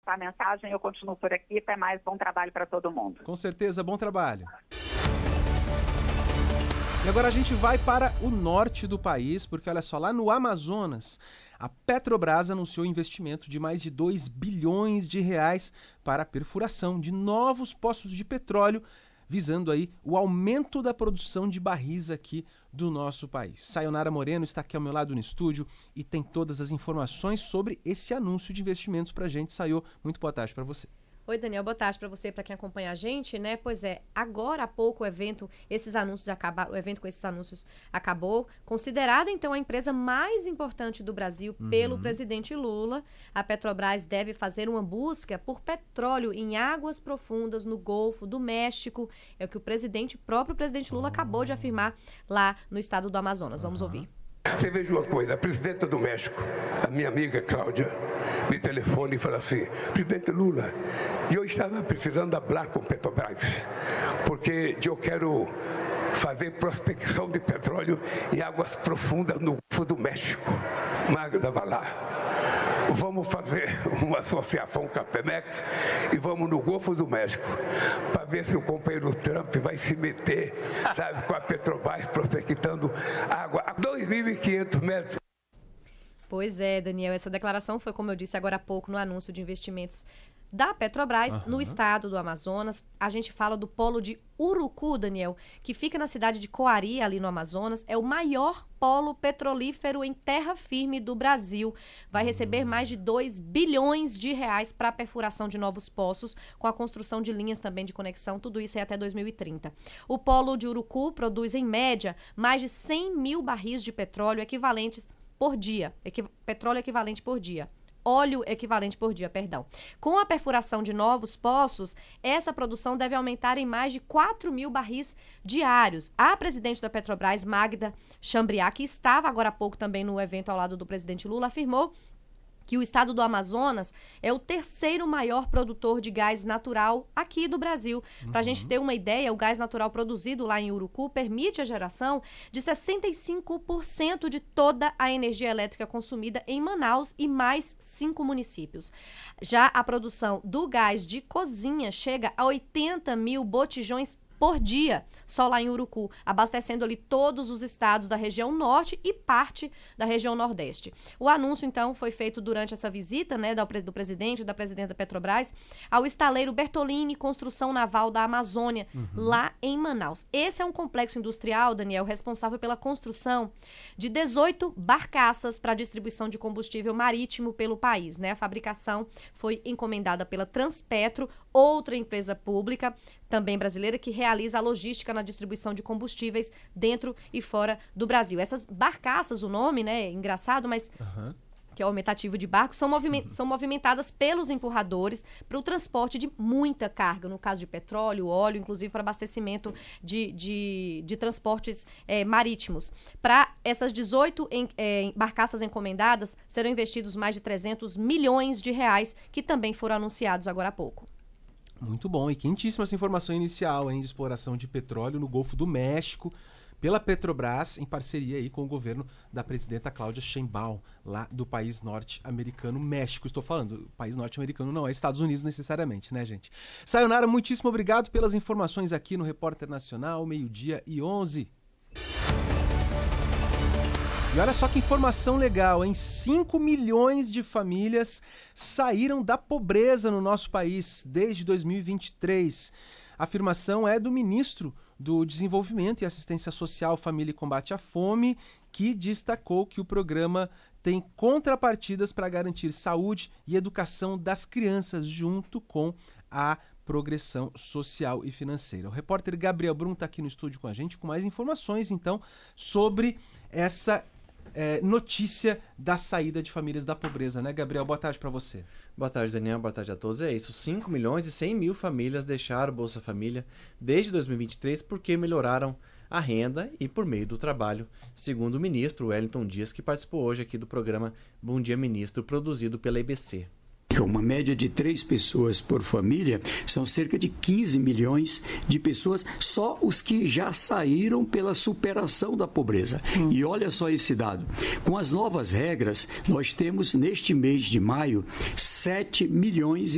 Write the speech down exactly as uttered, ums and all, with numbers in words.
passar a mensagem. Eu continuo por aqui. Até mais. Bom trabalho para todo mundo. Com certeza, bom trabalho. E agora a gente vai para o norte do país, porque olha só, lá no Amazonas, a Petrobras anunciou investimento de mais de dois bilhões de reais para a perfuração de novos poços de petróleo, visando aí o aumento da produção de barris aqui do nosso país. Sayonara Moreno está aqui ao meu lado no estúdio e tem todas as informações sobre esse anúncio de investimentos para a gente. Sayo, muito boa tarde para você. Oi, Daniel, boa tarde para você, para quem acompanha a gente, né? Pois é, agora há pouco o evento, esses anúncios acabaram, o evento com esses anúncios acabou, considerada então a empresa mais importante do Brasil uhum. pelo presidente Lula. A Petrobras deve fazer uma busca por petróleo em águas profundas no Golfo do México, é o que o presidente, próprio presidente Lula acabou de afirmar lá no estado do Amazonas. Vamos uhum. ouvir. Você veja uma coisa, a presidenta do México, a minha amiga Cláudia, me telefona e fala assim: presidente Lula, eu estava precisando falar com Petrobras, porque eu quero fazer prospecção de petróleo em águas profundas no Golfo do México. Magda vai lá. Vamos fazer uma associação com a Pemex e vamos no Golfo do México para ver se o companheiro Trump vai se meter, sabe, com a Petrobras prospectando água a dois mil e quinhentos metros. Pois é, Daniel, essa declaração foi, como eu disse agora há pouco, no anúncio de investimentos da Petrobras, uhum. no estado do Amazonas. A gente fala do polo de Urucu, Daniel, que fica na cidade de Coari, ali no Amazonas. É o maior polo petrolífero em terra firme do Brasil. Vai receber mais de dois bilhões de reais para a perfuração de novos poços, com a construção de linhas também de conexão, tudo isso é até dois mil e trinta. O polo de Urucu produz, em média, mais de cem mil barris de petróleo equivalentes por dia. Equi- petróleo equivalente por dia. Óleo equivalente por dia, perdão. Com a perfuração de novos poços, essa produção deve aumentar em mais de quatro mil barris diários. A presidente da Petrobras, Magda Chambriard, que estava agora há pouco também no evento ao lado do presidente Lula, afirmou que o estado do Amazonas é o terceiro maior produtor de gás natural aqui do Brasil. Uhum. Para a gente ter uma ideia, o gás natural produzido lá em Urucu permite a geração de sessenta e cinco por cento de toda a energia elétrica consumida em Manaus e mais cinco municípios. Já a produção do gás de cozinha chega a oitenta mil botijões por dia, só lá em Urucu, abastecendo ali todos os estados da região norte e parte da região nordeste. O anúncio, então, foi feito durante essa visita, né, do, do presidente e da presidenta da Petrobras ao estaleiro Bertolini Construção Naval da Amazônia, uhum. lá em Manaus. Esse é um complexo industrial, Daniel, responsável pela construção de dezoito barcaças para distribuição de combustível marítimo pelo país, né? A fabricação foi encomendada pela Transpetro, outra empresa pública, também brasileira, que realiza a logística na distribuição de combustíveis dentro e fora do Brasil. Essas barcaças, o nome, né, é engraçado, mas... Uhum. que é o aumentativo de barcos, são, moviment- uhum. são movimentadas pelos empurradores para o transporte de muita carga, no caso de petróleo, óleo, inclusive para abastecimento de, de, de transportes é, marítimos. Para essas dezoito em, é, barcaças encomendadas, serão investidos mais de trezentos milhões de reais, que também foram anunciados agora há pouco. Muito bom, e quentíssima essa informação inicial, hein, de exploração de petróleo no Golfo do México, pela Petrobras, em parceria aí com o governo da presidenta Cláudia Sheinbaum, lá do país norte-americano, México. Estou falando, o país norte-americano não é Estados Unidos necessariamente, né, gente? Sayonara, muitíssimo obrigado pelas informações aqui no Repórter Nacional, meio-dia e onze. E olha só que informação legal, hein? cinco milhões de famílias saíram da pobreza no nosso país desde dois mil e vinte e três. A afirmação é do ministro do Desenvolvimento e Assistência Social, Família e Combate à Fome, que destacou que o programa tem contrapartidas para garantir saúde e educação das crianças junto com a progressão social e financeira. O repórter Gabriel Brum está aqui no estúdio com a gente com mais informações, então, sobre essa É, notícia da saída de famílias da pobreza, né, Gabriel? Boa tarde para você. Boa tarde, Daniel. Boa tarde a todos. É isso, cinco milhões e cem mil famílias deixaram o Bolsa Família desde dois mil e vinte e três porque melhoraram a renda e por meio do trabalho, segundo o ministro Wellington Dias, que participou hoje aqui do programa Bom Dia Ministro, produzido pela I B C. Uma média de três pessoas por família, são cerca de quinze milhões de pessoas, só os que já saíram pela superação da pobreza. Hum. E olha só esse dado, com as novas regras, nós temos neste mês de maio sete milhões e